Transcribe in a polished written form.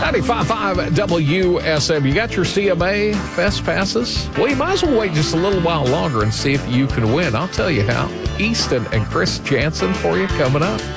95.5 WSM. You got your CMA Fest passes? Well, you might as well wait just a little while longer and see if you can win. I'll tell you how. Easton and Chris Jansen for you coming up.